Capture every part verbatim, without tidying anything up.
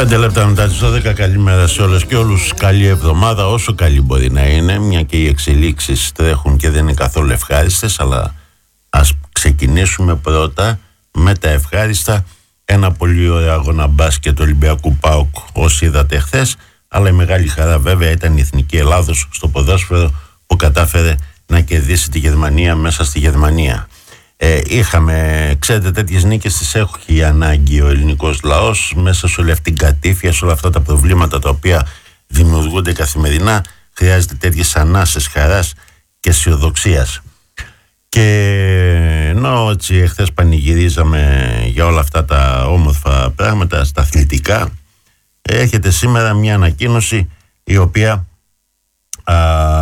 Πέντε λεπτά μετά τις δώδεκα, καλημέρα σε όλες και όλους. Καλή εβδομάδα, όσο καλή μπορεί να είναι, μια και οι εξελίξεις τρέχουν και δεν είναι καθόλου ευχάριστες, αλλά ας ξεκινήσουμε πρώτα με τα ευχάριστα. Ένα πολύ ωραίο αγώνα μπάσκετ Ολυμπιακού ΠΑΟΚ όσοι είδατε χθες, αλλά η μεγάλη χαρά βέβαια ήταν η Εθνική Ελλάδος στο ποδόσφαιρο που κατάφερε να κερδίσει τη Γερμανία μέσα στη Γερμανία. Ε, είχαμε, ξέρετε, τέτοιες νίκες τις έχει ανάγκη ο ελληνικός λαός μέσα σε όλη αυτή την κατήφια, σε όλα αυτά τα προβλήματα τα οποία δημιουργούνται καθημερινά. Χρειάζεται τέτοιες ανάσες χαράς και αισιοδοξίας. Και ενώ έτσι εχθές πανηγυρίζαμε για όλα αυτά τα όμορφα πράγματα στα αθλητικά, έρχεται σήμερα μια ανακοίνωση η οποία α,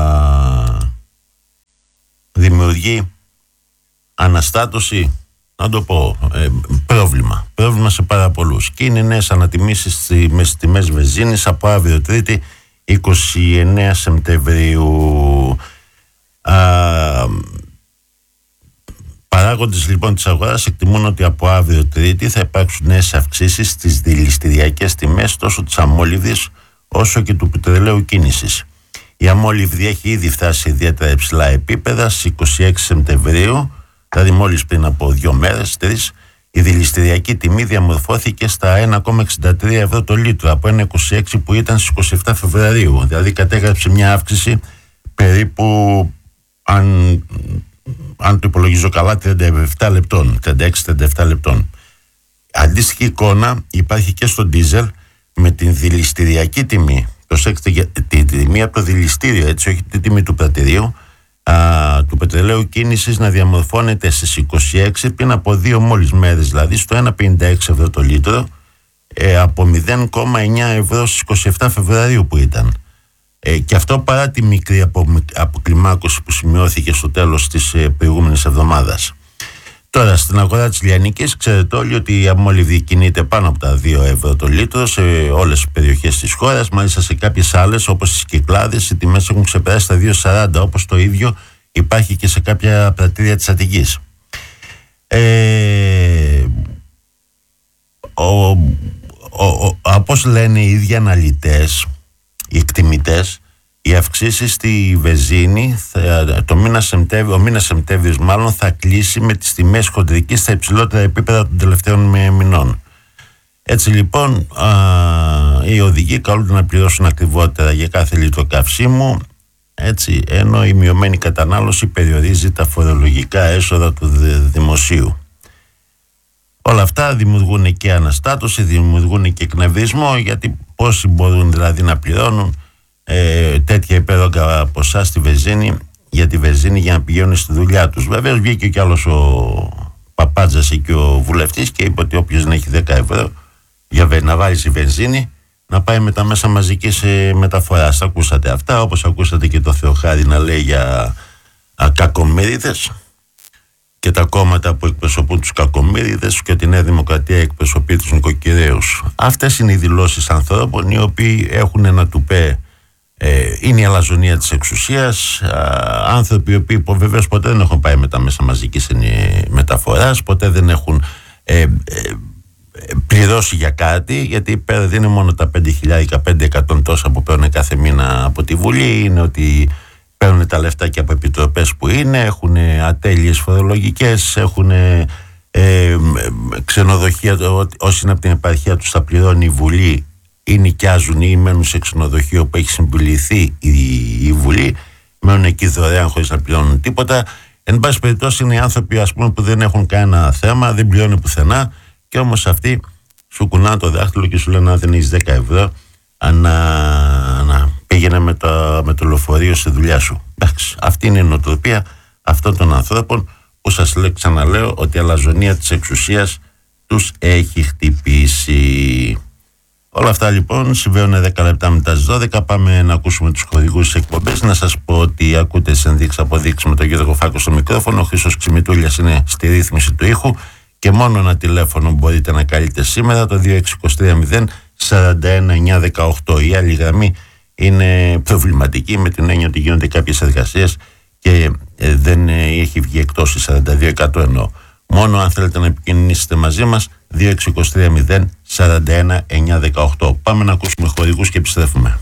δημιουργεί αναστάτωση, να το πω, ε, πρόβλημα. Πρόβλημα σε πάρα πολλούς. Και είναι νέες ανατιμήσεις στις τιμές βενζίνης από αύριο Τρίτη, είκοσι εννέα Σεπτεμβρίου. Α, παράγοντες λοιπόν της αγοράς εκτιμούν ότι από αύριο Τρίτη θα υπάρξουν νέες αυξήσεις στις δηληστηριακές τιμές τόσο της αμόλυβδης όσο και του πετρελαίου κίνησης. Η αμόλυβδη έχει ήδη φτάσει σε ιδιαίτερα υψηλά επίπεδα στις είκοσι έξι Σεπτεμβρίου. Δηλαδή μόλις πριν από δύο μέρες, τρεις, η δηληστηριακή τιμή διαμορφώθηκε στα ένα κόμμα εξήντα τρία ευρώ το λίτρο από ένα κόμμα είκοσι έξι που ήταν στις είκοσι επτά Φεβρουαρίου. Δηλαδή κατέγραψε μια αύξηση περίπου, αν, αν το υπολογίζω καλά, τριάντα επτά λεπτών, τριάντα έξι τριάντα επτά λεπτών. Αντίστοιχη εικόνα υπάρχει και στο ντίζελ με την δηληστηριακή τιμή. Προσέξτε την τιμή από το δηληστήριο, έτσι, όχι την τιμή του πρατηρίου, Α, του πετρελαίου κίνησης να διαμορφώνεται στις είκοσι έξι πριν από δύο μόλις μέρες, δηλαδή στο ένα κόμμα πενήντα έξι ευρώ το λίτρο, ε, από μηδέν κόμμα εννέα ευρώ στις είκοσι επτά Φεβρουαρίου που ήταν. Ε, και αυτό παρά τη μικρή απο, αποκλιμάκωση που σημειώθηκε στο τέλος της ε, προηγούμενης εβδομάδας. Τώρα στην αγορά της λιανικής ξέρετε όλοι ότι η αμόλυβδη κινείται πάνω από τα δύο ευρώ το λίτρο σε όλες τις περιοχές της χώρας. Μάλιστα σε κάποιες άλλες όπως τις Κυκλάδες οι τιμές έχουν ξεπεράσει τα δύο σαράντα, όπως το ίδιο υπάρχει και σε κάποια πρατήρια της Αττικής. Ε, ο, ο, ο, όπως λένε οι ίδιοι αναλυτές, οι εκτιμητές, οι αυξήσεις στη βενζίνη θα, το μήνα Σεπτέμβριο, ο μήνας Σεπτέμβριος μάλλον θα κλείσει με τις τιμές χοντρικής στα υψηλότερα επίπεδα των τελευταίων μηνών. Έτσι λοιπόν α, οι οδηγοί καλούνται να πληρώσουν ακριβότερα για κάθε λίτρο καυσίμου, έτσι, ενώ η μειωμένη κατανάλωση περιορίζει τα φορολογικά έσοδα του δημοσίου. Όλα αυτά δημιουργούν και αναστάτωση, δημιουργούν και εκνευρισμό, γιατί πόσοι μπορούν δηλαδή να πληρώνουν Ε, τέτοια υπέρογκα ποσά στη βενζίνη για τη βενζίνη για να πηγαίνουν στη δουλειά τους. Βεβαίως βγήκε κι άλλος ο Παπάτζας και ο βουλευτής και είπε ότι όποιος δεν έχει δέκα ευρώ για να βάλει στη βενζίνη να πάει με τα μέσα μαζικής μεταφοράς. Ακούσατε αυτά, όπως ακούσατε και το Θεοχάρη να λέει για α, κακομοίριδες και τα κόμματα που εκπροσωπούν τους κακομοίριδες και ότι η Νέα Δημοκρατία εκπροσωπεί τους νοικοκυρέους. Αυτές είναι οι δηλώσεις ανθρώπων οι οποίοι έχουν ένα τουπέ. Ε, είναι η αλαζονία της εξουσίας, α, άνθρωποι οι οποίοι βεβαίως ποτέ δεν έχουν πάει με τα μέσα μαζικής μεταφοράς, ποτέ δεν έχουν ε, ε, πληρώσει για κάτι, γιατί πέρα δεν είναι μόνο τα πέντε χιλιάδες, πέντε εκατό τόσα που παίρνουν κάθε μήνα από τη Βουλή, είναι ότι παίρνουν τα λεφτά και από επιτροπές που είναι, έχουν ατέλειες φορολογικές, έχουν ε, ε, ξενοδοχεία, όσοι είναι από την επαρχία τους θα πληρώνει η Βουλή ή νοικιάζουν ή μένουν σε ξενοδοχείο που έχει συμπληθεί η, η Βουλή, μένουν εκεί δωρεάν χωρίς να πληρώνουν τίποτα. Εν πάση περιπτώσει είναι οι άνθρωποι ας πούμε, που δεν έχουν κανένα θέμα, δεν πληρώνουν πουθενά και όμως αυτοί σου κουνάνε το δάχτυλο και σου λένε αν δεν έχεις δέκα ευρώ να, να πήγαινε με το, με το λεωφορείο στη δουλειά σου. Εντάξει, αυτή είναι η νοοτροπία αυτών των ανθρώπων που σας λέω, ξαναλέω ότι η αλαζονία της εξουσίας τους έχει χτυπήσει. Όλα αυτά λοιπόν συμβαίνουν δέκα λεπτά μετά τις δώδεκα. Πάμε να ακούσουμε τους χορηγούς της εκπομπής. Να σας πω ότι ακούτε τις ενδείξεις αποδείξεις με τον Γιώργο Φάκο στο μικρόφωνο. Ο Χρήστος Ξημητούλιας είναι στη ρύθμιση του ήχου. Και μόνο ένα τηλέφωνο μπορείτε να καλείτε σήμερα, το δύο έξι τρία μηδέν τέσσερα ένα εννιά ένα οκτώ. Η άλλη γραμμή είναι προβληματική με την έννοια ότι γίνονται κάποιες εργασίες και ε, δεν ε, έχει βγει εκτός η σαράντα δύο εκατό εννοώ. Μόνο αν θέλετε να επικοινωνήσετε μαζί μας, δύο έξι τρία μηδέν σαράντα ένα εννιακόσια δεκαοκτώ. Πάμε να ακούσουμε χορηγούς και επιστρέφουμε.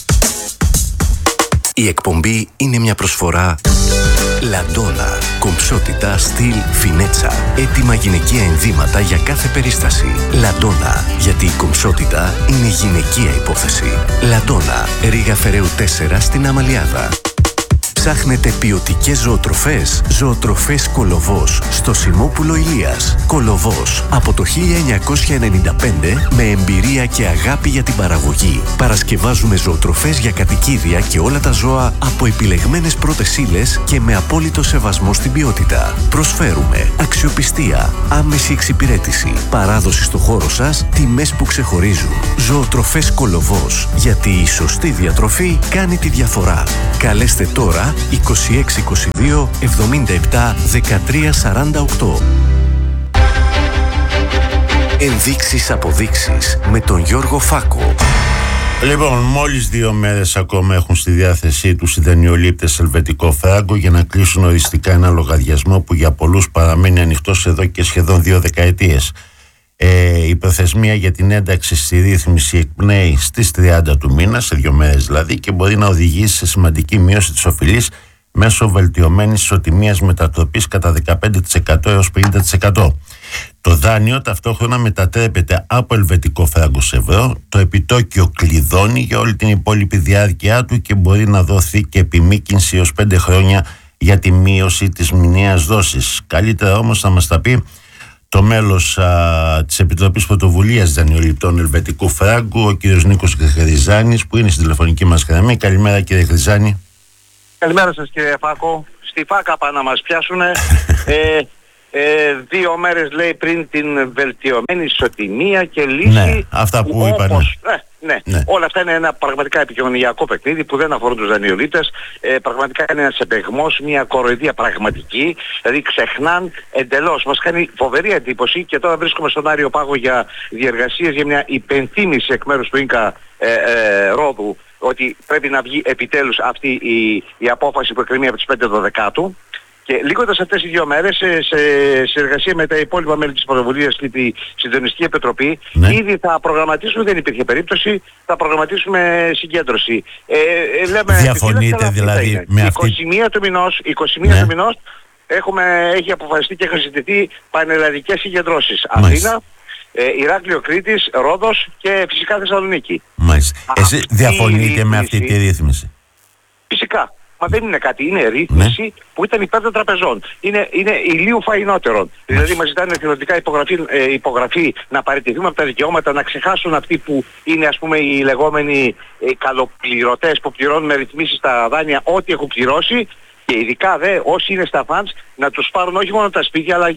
Η εκπομπή είναι μια προσφορά Λαντόνα. Κομψότητα, στυλ, φινέτσα. Έτοιμα γυναικεία ενδύματα για κάθε περίσταση. Λαντόνα. Γιατί η κομψότητα είναι γυναικεία υπόθεση. Λαντόνα. Ρήγα Φεραίου τέσσερα στην Αμαλιάδα. Ψάχνετε ποιοτικές ζωοτροφές? Ζωοτροφές Κολοβός στο Σιμόπουλο Ηλίας. Κολοβός από το χίλια εννιακόσια ενενήντα πέντε με εμπειρία και αγάπη για την παραγωγή. Παρασκευάζουμε ζωοτροφές για κατοικίδια και όλα τα ζώα από επιλεγμένες πρώτες ύλες και με απόλυτο σεβασμό στην ποιότητα. Προσφέρουμε αξιοπιστία, άμεση εξυπηρέτηση, παράδοση στο χώρο σας, τιμές που ξεχωρίζουν. Ζωοτροφές Κολοβός. Γιατί η σωστή διατροφή κάνει τη διαφορά. Καλέστε τώρα είκοσι έξι είκοσι δύο εβδομήντα επτά δεκατρία σαράντα οκτώ. Ενδείξεις αποδείξεις με τον Γιώργο Φάκο. Λοιπόν, μόλις δύο μέρες ακόμα έχουν στη διάθεσή τους οι δανειολήπτες Ελβετικό Φράγκο για να κλείσουν οριστικά ένα λογαριασμό που για πολλούς παραμένει ανοιχτός εδώ και σχεδόν δύο δεκαετίες. Ε, η προθεσμία για την ένταξη στη ρύθμιση εκπνέει στις τριάντα του μήνα, σε δύο μέρες δηλαδή, και μπορεί να οδηγήσει σε σημαντική μείωση της οφειλής μέσω βελτιωμένης ισοτιμίας μετατροπής κατά δεκαπέντε τοις εκατό έως πενήντα τοις εκατό. Το δάνειο ταυτόχρονα μετατρέπεται από ελβετικό φράγκο σε ευρώ, το επιτόκιο κλειδώνει για όλη την υπόλοιπη διάρκεια του και μπορεί να δοθεί και επιμήκυνση έως πέντε χρόνια για τη μείωση της μηνιαίας δόσης. Καλύτερα όμως να μας τα πει το μέλος α, της Επιτροπής Πρωτοβουλίας Δανειοληπτών Ελβετικού Φράγκου, ο κύριος Νίκος Γρυζάνης, που είναι στην τηλεφωνική μας γραμμή. Καλημέρα, κύριε Γρυζάνη. Καλημέρα σας, κύριε Φάκο. Στη φάκα πάνε να μας πιάσουν. ε, ε, δύο μέρες λέει πριν την βελτιωμένη ισοτιμία και λύση. Ναι, αυτά που, που είπαν. Ναι. Ναι. ναι, όλα αυτά είναι ένα πραγματικά επικοινωνιακό παιχνίδι που δεν αφορούν τους δανειολήπτες. Ε, πραγματικά είναι ένας επεγμός, μια κοροϊδία πραγματική. Δηλαδή ξεχνάν εντελώς. Μας κάνει φοβερή εντύπωση και τώρα βρίσκομαι στον Άριο Πάγο για διεργασίες, για μια υπενθύμηση εκ μέρους του Ίνκα ε, ε, Ρόδου ότι πρέπει να βγει επιτέλους αυτή η, η απόφαση που εκκρεμεί από τις πέντε δωδεκάτου. Και λίγοντας αυτές οι δύο μέρες, σε, σε συνεργασία με τα υπόλοιπα μέλη της πρωτοβουλίας και τη Συντονιστική Επιτροπή, ναι, ήδη θα προγραμματίσουμε, δεν υπήρχε περίπτωση, θα προγραμματίσουμε συγκέντρωση. Ε, λέμε, Διαφωνείτε δηλαδή με αυτή... είκοσι μία του μηνός, είκοσι μία ναι. του μηνός έχουμε, έχει αποφασιστεί και έχουν ζητηθεί πανελλαδικές συγκεντρώσεις. Αθήνα, ε, Ηράκλειο, Κρήτης, Ρόδος και φυσικά Θεσσαλονίκη. Μάλιστα. Εσύ διαφωνείτε με αυτή τη ρύθμιση? Φυσικά. Μα δεν είναι κάτι, είναι ρύθμιση ναι. που ήταν υπέρ των τραπεζών. Είναι, είναι ηλίου φαϊνότερον. Δηλαδή μας ζητάνε εθελοντικά υπογραφή, ε, υπογραφή να παραιτηθούμε από τα δικαιώματα, να ξεχάσουν αυτοί που είναι ας πούμε οι λεγόμενοι ε, καλοπληρωτές που πληρώνουν με ρυθμίσεις τα δάνεια ό,τι έχουν πληρώσει, και ειδικά δε όσοι είναι στα φαντς να τους πάρουν όχι μόνο τα σπίτια αλλά ε,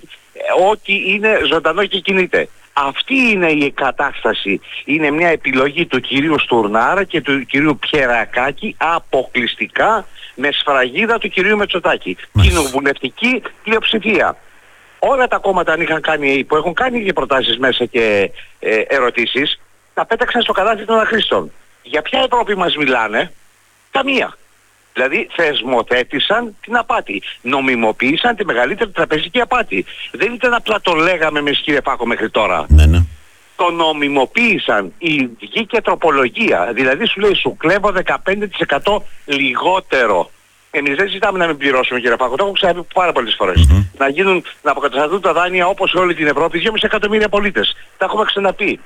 ό,τι είναι ζωντανό και κινείται. Αυτή είναι η κατάσταση. Είναι μια επιλογή του κυρίου Στουρνάρα και του κυρίου Πιερακάκη αποκλειστικά με σφραγίδα του κυρίου Μετσοτάκη. Κοινοβουλευτική πλειοψηφία. Όλα τα κόμματα αν είχαν κάνει, που έχουν κάνει και προτάσεις μέσα και ε, ερωτήσεις, τα πέταξαν στο καλάθι των αχρήστων. Για ποια Ευρώπη μας μιλάνε? Καμία. Δηλαδή θεσμοθέτησαν την απάτη. Νομιμοποίησαν τη μεγαλύτερη τραπεζική απάτη. Δεν ήταν απλά το λέγαμε εμείς, κύριε Πάκο, μέχρι τώρα. Ναι, ναι. Το νομιμοποίησαν. Η βγήκε τροπολογία. Δηλαδή σου λέει σου κλέβω δεκαπέντε τοις εκατό λιγότερο. Εμείς δεν ζητάμε να μην πληρώσουμε, κύριε Πάκο. Το έχω ξαναπεί πάρα πολλές φορές. Mm-hmm. Να γίνουν, να αποκατασταθούν τα δάνεια όπως σε όλη την Ευρώπη, δυόμισι εκατομμύρια πολίτες. Τα έχουμε ξαναπεί.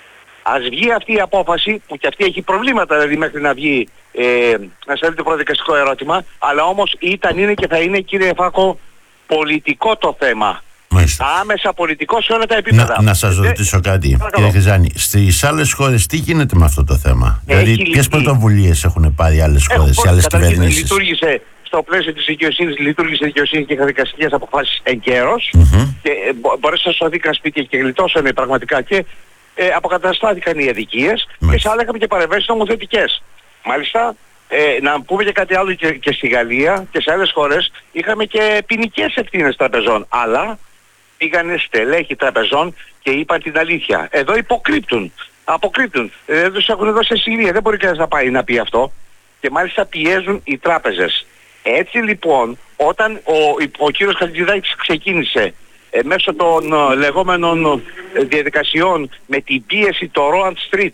Ας βγει αυτή η απόφαση, που και αυτή έχει προβλήματα δηλαδή μέχρι να βγει, ε, να στέλνει το προδικαστικό ερώτημα, αλλά όμως ήταν, είναι και θα είναι, κύριε Φάκο, πολιτικό το θέμα. Μάλιστα. Άμεσα πολιτικό σε όλα τα επίπεδα. Να, να σας ρωτήσω κάτι, κύριε Γρυζάνη. Στις άλλες χώρες τι γίνεται με αυτό το θέμα? Έχει δηλαδή ποιες πρωτοβουλίες έχουν πάρει άλλες χώρες, οι άλλες κυβερνήσεις? Λειτουργήσε στο πλαίσιο της δικαιοσύνης, λειτουργήσε η δικαιοσύνη και είχα δικαστικές αποφάσεις εγκαίρως mm-hmm. και ε, μπορέσαν να σωθήκαν σπίτια και γλιτώσανε πραγματικά και ε, αποκαταστάθηκαν οι αδικίες mm-hmm. και σε άλλα είχαμε και παρεμβάσεις νομοθετικές. Μάλιστα, ε, να πούμε και κάτι άλλο και, και στη Γαλλία και σε άλλες χώρες είχαμε και ποινικές ευθύνες τραπεζών, αλλά πήγανε στελέχη τραπεζών και είπαν την αλήθεια. Εδώ υποκρύπτουν, αποκρύπτουν, ε, δεν τους έχουν δώσει ασυλία, δεν μπορεί κανένας να πάει να πει αυτό και μάλιστα πιέζουν οι τράπεζες. Έτσι λοιπόν, όταν ο, ο κύριος Χατζηδάκης ξεκίνησε ε, μέσω των ε, λεγόμενων ε, διαδικασιών με την πίεση το Rowan Street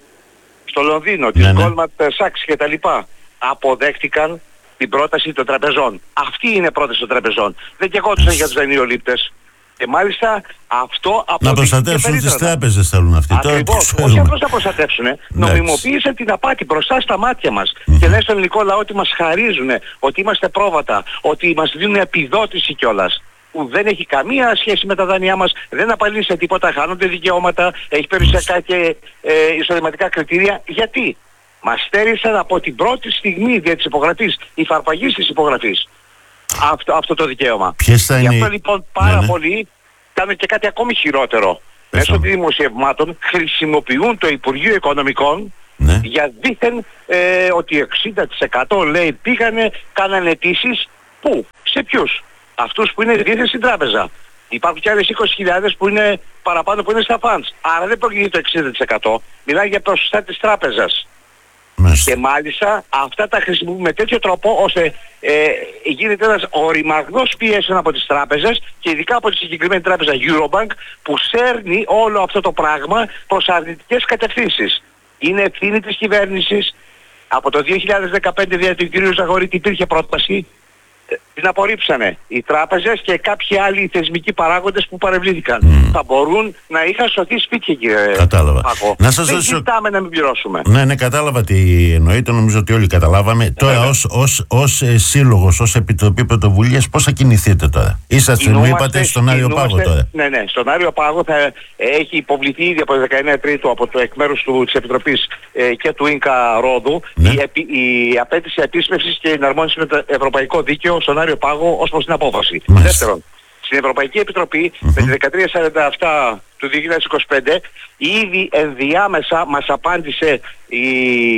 στο Λονδίνο, της Goldman Sachs και τα λοιπά, αποδέχτηκαν την πρόταση των τραπεζών. Αυτή είναι πρόταση των τραπεζών. Δεν καιγόντουσαν για τους δανειολήπτες. Και μάλιστα αυτό να προστατεύσουν τις τράπεζες θέλουν αυτοί. Ακριβώς, όχι απλώς να προστατεύσουν. Νομιμοποίησαν την απάτη μπροστά στα μάτια μας. Mm-hmm. Και λένε στον ελληνικό λαό ότι μας χαρίζουν, ότι είμαστε πρόβατα, ότι μας δίνουν επιδότηση κιόλας. Που δεν έχει καμία σχέση με τα δάνειά μας, δεν απαλύνει σε τίποτα, χάνονται δικαιώματα, έχει περιουσιακά και ε, εισοδηματικά κριτήρια. Γιατί? Μας στέρισαν από την πρώτη στιγμή δια της υπογραφής, η φαρπαγής της υπογραφής. Αυτό, αυτό το δικαίωμα. Ποιες θα είναι... Γι' αυτό λοιπόν πάρα ναι, ναι. πολλοί κάνουν και κάτι ακόμη χειρότερο. Μέσω των δημοσιευμάτων χρησιμοποιούν το Υπουργείο Οικονομικών, ναι, για δήθεν ε, ότι εξήντα τοις εκατό λέει πήγανε, κάνανε αιτήσεις. Πού? Σε ποιους? Αυτούς που είναι δήθεν στην τράπεζα. Υπάρχουν και άλλες είκοσι χιλιάδες που είναι παραπάνω, που είναι στα funds. Άρα δεν πρόκειται το εξήντα τοις εκατό. Μιλάει για ποσοστά της τράπεζας. Μάλιστα. Και μάλιστα αυτά τα χρησιμοποιούμε με τέτοιο τρόπο ώστε ε, γίνεται ένας οριμαγδός πιέσεων από τις τράπεζες και ειδικά από τη συγκεκριμένη τράπεζα Eurobank που σέρνει όλο αυτό το πράγμα προς αρνητικές κατευθύνσεις. Είναι ευθύνη της κυβέρνησης. Από το δύο χιλιάδες δεκαπέντε δια του κ. Ζαγορίτη υπήρχε πρόταση, την απορρίψανε οι τράπεζες και κάποιοι άλλοι θεσμικοί παράγοντες που παρευλήθηκαν. Mm. Θα μπορούν να είχαν σωθεί σπίτια, κύριε κατάλαβα. Πάκο. Να σας δεν ρωτήσω... ζητάμε να μην πληρώσουμε. Ναι, ναι, κατάλαβα τι εννοείται. Νομίζω ότι όλοι καταλάβαμε. Ε, τώρα ως, ως, ως ε, σύλλογος, ως Επιτροπή Πρωτοβουλίας, πώς θα κινηθείτε τώρα? Είσαστε, μου είπατε, στον Άριο Πάγο τώρα. Ναι, ναι, στον Άριο Πάγο θα έχει υποβληθεί ήδη από το δεκαεννέα Τρίτου από το εκ μέρους του, της Επιτροπής ε, και του Ίνκα Ρόδου, ναι, η, επί, η απέτηση επίσπευσης και εναρμόνιση με το Ευρωπαϊκό Δίκαιο στον Άριο Πάγο ως προς την απόφαση. Μάλιστα. Δεύτερον, στην Ευρωπαϊκή Επιτροπή mm-hmm. με τη δεκατρία σαράντα επτά του δύο χιλιάδες είκοσι πέντε ήδη ενδιάμεσα μας απάντησε η,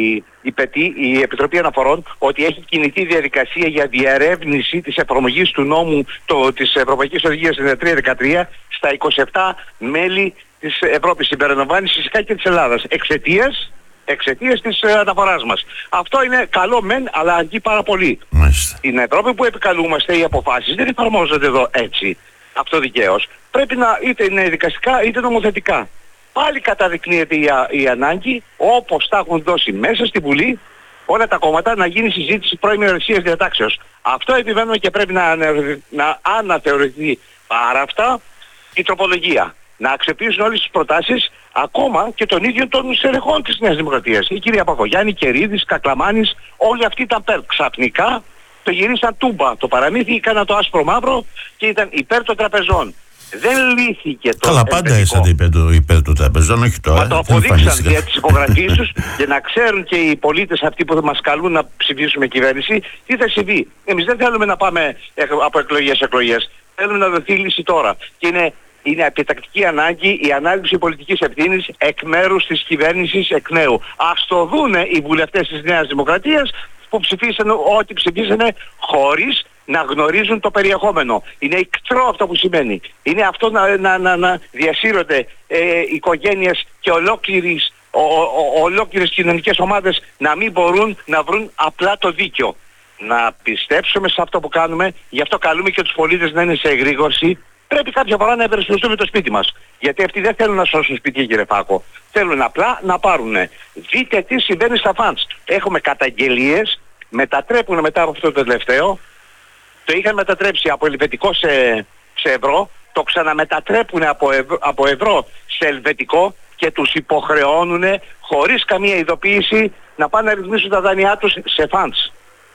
η, ΠΕΤΗ, η Επιτροπή Αναφορών, ότι έχει κινηθεί διαδικασία για διερεύνηση της εφαρμογής του νόμου το, της Ευρωπαϊκής Οδηγίας ενενήντα τρία δεκατρία στα είκοσι επτά μέλη της Ευρώπης, συμπεριλαμβάνει φυσικά και της Ελλάδας, εξαιτίας εξαιτίας της ε, αναφοράς μας. Αυτό είναι καλό μεν, αλλά αρκεί πάρα πολύ. Μάλιστα. Στην Ευρώπη που επικαλούμαστε, οι αποφάσεις δεν εφαρμόζονται εδώ έτσι, αυτοδικαίως. Πρέπει να είτε είναι δικαστικά είτε νομοθετικά. Πάλι καταδεικνύεται η, α, η ανάγκη, όπως τα έχουν δώσει μέσα στη Βουλή όλα τα κόμματα, να γίνει συζήτηση πρώιμη εργασίας διατάξεως. Αυτό επιβαίνουμε και πρέπει να, να αναθεωρηθεί πάρα αυτά η τροπολογία. Να αξιοποιήσουν όλες τις προτάσεις, ακόμα και των ίδιων των στελεχών της Νέας Δημοκρατίας. Η κυρία Παπαγιάννη, Κερίδης, Κακλαμάνης, όλοι αυτοί ήταν περ. Ξαφνικά το γυρίσαν τούμπα. Το παραμύθι, έκαναν το άσπρο μαύρο και ήταν υπέρ των τραπεζών. Δεν λύθηκε το Καλά, πάντα ήσατε υπέρ, υπέρ των τραπεζών, όχι τώρα. Μα το αποδείξαν για τις υπογραφές τους και να ξέρουν και οι πολίτες αυτοί που μας καλούν να ψηφίσουμε κυβέρνηση τι θα συμβεί. Εμείς δεν θέλουμε να πάμε από εκλογές σε εκλογές. Θέλουμε να δοθεί λύση τώρα. Και είναι Είναι επιτακτική ανάγκη η ανάληψη πολιτικής ευθύνης εκ μέρους της κυβέρνησης εκ νέου. Ας το δούνε οι βουλευτές της Νέας Δημοκρατίας που ψηφίσανε ό,τι ψηφίσανε χωρίς να γνωρίζουν το περιεχόμενο. Είναι ικτρό αυτό που σημαίνει. Είναι αυτό να, να, να, να διασύρονται ε, οικογένειες και ολόκληρες, ο, ο, ολόκληρες κοινωνικές ομάδες να μην μπορούν να βρουν απλά το δίκιο. Να πιστέψουμε σε αυτό που κάνουμε, γι' αυτό καλούμε και τους πολίτες να είναι σε εγρήγορση. Πρέπει κάποια φορά να υπερασπιστούμε το σπίτι μας. Γιατί αυτοί δεν θέλουν να σώσουν σπίτι, κύριε Φάκο. Θέλουν απλά να πάρουν. Δείτε τι συμβαίνει στα φαντς. Έχουμε καταγγελίες, μετατρέπουν μετά από αυτό το τελευταίο. Το είχαν μετατρέψει από ελβετικό σε, σε ευρώ. Το ξαναμετατρέπουν από ευρώ, από ευρώ σε ελβετικό και τους υποχρεώνουν χωρίς καμία ειδοποίηση να πάνε να ρυθμίσουν τα δάνειά τους σε φαντς.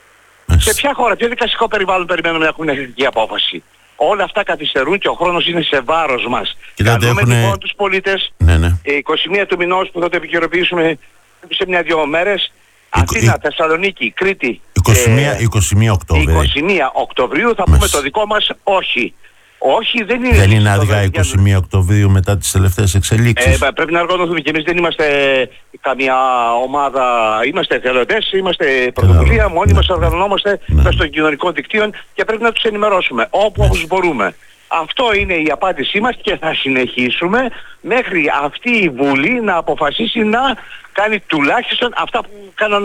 Σε ποια χώρα, ποιο δικαστικό περιβάλλον περιμένουμε να έχουν εθνική απόφαση? Όλα αυτά καθυστερούν και ο χρόνος είναι σε βάρος μας. Καλούμε έχουνε... λοιπόν τους πολίτες, ναι, ναι. εικοστή πρώτη του μηνός που θα το επικαιροποιήσουμε σε μια-δυο μέρες, Αθήνα, Θεσσαλονίκη, Κρήτη, είκοσι μία, είκοσι μία Οκτωβρίου. είκοσι μία Οκτωβρίου θα Μες. πούμε το δικό μας όχι. Όχι, δεν είναι... Δεν είναι αργά είκοσι μία Οκτωβρίου μετά τις τελευταίες εξελίξεις. Ε, πρέπει να οργανωθούμε και εμείς δεν είμαστε καμία ομάδα, είμαστε εθελοντές, είμαστε πρωτοβουλία, μόνοι ναι. μας οργανωνόμαστε ναι. μέσα των κοινωνικών δικτύων και πρέπει να τους ενημερώσουμε όπως ναι. μπορούμε. Αυτό είναι η απάντησή μας και θα συνεχίσουμε μέχρι αυτή η Βουλή να αποφασίσει να κάνει τουλάχιστον αυτά που κάναν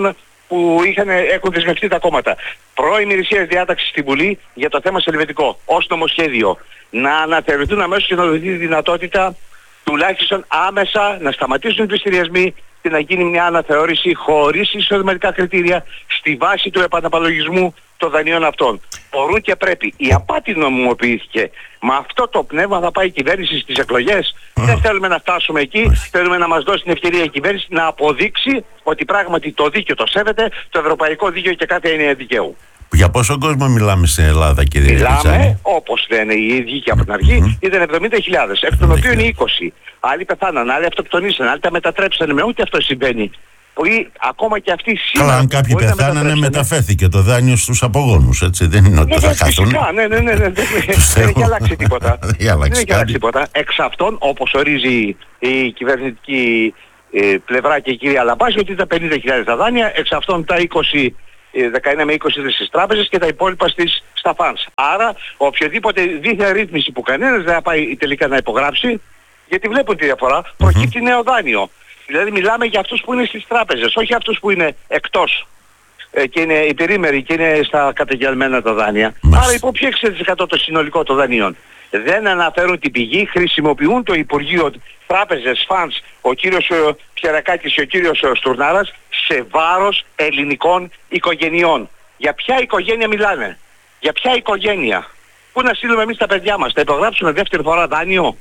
που είχαν, έχουν δεσμευτεί τα κόμματα. Προημερησίας διάταξης στην Βουλή για το θέμα σελβετικό, ως νομοσχέδιο. Να αναθεωρηθούν αμέσως και να δοθεί τη δυνατότητα τουλάχιστον άμεσα να σταματήσουν οι πληστηριασμοί και να γίνει μια αναθεώρηση χωρίς εισοδηματικά κριτήρια στη βάση του επαναπαλογισμού των δανείων αυτών. Μπορούν και πρέπει. Η απάτη νομιμοποιήθηκε. Με αυτό το πνεύμα θα πάει η κυβέρνηση στις εκλογές. Mm. Δεν θέλουμε να φτάσουμε εκεί. Mm. Θέλουμε να μας δώσει την ευκαιρία η κυβέρνηση να αποδείξει ότι πράγματι το δίκαιο το σέβεται, το ευρωπαϊκό δίκαιο και κάθε έννοια δικαίου. Για πόσο κόσμο μιλάμε στην Ελλάδα, κύριε Πιτσάνη? Μιλάμε, όπως λένε οι ίδιοι και από την αρχή, mm-hmm. ήταν εβδομήντα χιλιάδες, εκ των οποίων είκοσι. Άλλοι πεθάναν, άλλοι αυτοκτονήσαν, άλλοι τα μετατρέψανε, με ούτε αυτό συμβαίνει. Ή ακόμα και αυτοί σήμερα. Καλά, αν κάποιοι πεθάνανε, μεταφέρθηκε το δάνειο στους απογόνους, έτσι. Δεν είναι ότι ναι, θα χαθούν. Φυσικά, ναι, ναι, ναι, ναι, δεν έχει αλλάξει τίποτα. Δεν έχει αλλάξει τίποτα. Εξ αυτών, όπως ορίζει η κυβερνητική ε, πλευρά και η κυρία Λαμπάση, ότι ήταν πενήντα χιλιάδες τα δάνεια, εξ αυτών τα είκοσι, δεκαεννέα με είκοσι στις τράπεζες και τα υπόλοιπα στις, στα φανς. Άρα, οποιοδήποτε δίθεν ρύθμιση που κανένας δεν θα πάει τελικά να υπογράψει, γιατί βλέπουν τη διαφορά, προκύπτει mm-hmm. νέο δάνειο. Δηλαδή μιλάμε για αυτούς που είναι στις τράπεζες, όχι αυτούς που είναι εκτός ε, και είναι υπερήμεροι και είναι στα καταγγελμένα τα δάνεια. Μάλιστα. Άρα υπό ποιο εξήντα τοις εκατό το συνολικό των δανείων. Δεν αναφέρουν την πηγή, χρησιμοποιούν το Υπουργείο Τράπεζες, Φαντς, ο κύριος Πιερακάκης και ο κύριος Στουρνάρας σε βάρος ελληνικών οικογενειών. Για ποια οικογένεια μιλάνε? Για ποια οικογένεια? Πού να στείλουμε εμείς τα παιδιά μας? Θα υπογράψουμε δεύτερη φορά δάνειο?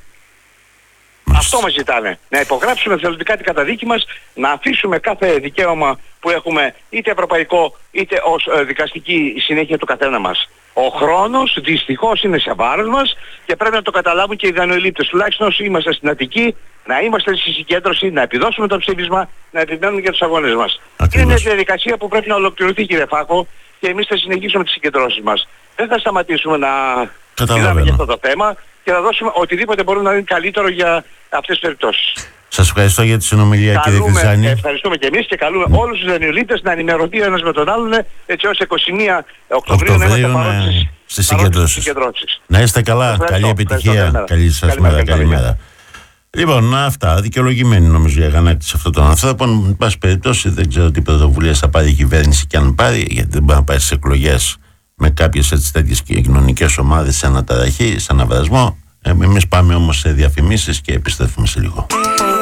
Αυτό μας ζητάνε. Να υπογράψουμε θελοντικά την καταδίκη μας, να αφήσουμε κάθε δικαίωμα που έχουμε, είτε ευρωπαϊκό είτε ως ε, δικαστική συνέχεια του καθένα μας. Ο χρόνος δυστυχώς είναι σε βάρος μας και πρέπει να το καταλάβουν και οι δανειολήπτες. Τουλάχιστον όσοι είμαστε στην Αττική, να είμαστε στη συγκέντρωση, να επιδώσουμε το ψήφισμα, να επιμένουμε για τους αγώνες μας. Ακριβώς. Είναι μια διαδικασία που πρέπει να ολοκληρωθεί, κύριε Φάκο, και εμείς θα συνεχίσουμε τις συγκεντρώσεις μας. Δεν θα σταματήσουμε να μιλάμε για αυτό το θέμα και να δώσουμε οτιδήποτε μπορούμε να είναι καλύτερο για αυτές τις περιπτώσεις. Σας ευχαριστώ για τη συνομιλία, κύριε Πιτσάνη. Ευχαριστούμε και εμείς και καλούμε mm. όλους τους δανειολήπτες να ενημερωθεί ένας με τον άλλον, έτσι ώστε είκοσι μία Οκτωβρίου να είμαστε παρόντες στις συγκεντρώσεις. Να είστε καλά, καλή επιτυχία, καλή σας μέρα, καλημέρα. Λοιπόν, αυτά, δικαιολογημένη νομίζω η αγανάκτηση αυτών των ανθρώπων. Εν πάση περιπτώσει, δεν ξέρω τι πρωτοβουλία θα πάρει η κυβέρνηση και αν πάρει, γιατί δεν μπορεί να πάει στις εκλογές με κάποιες έτσι τέτοιες κοινωνικές ομάδες σε αναταραχή, σε αναβρασμό. Εμείς πάμε όμως σε διαφημίσεις και επιστρέφουμε σε λίγο.